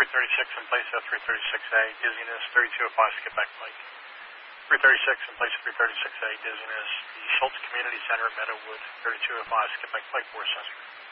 336 in place of 336A, dizziness, 3205 Skipback Pike. 336 in place of 336A, dizziness, the Schultz Community Center, Meadowood, 3205 Skipback Pike, 4 Cessna.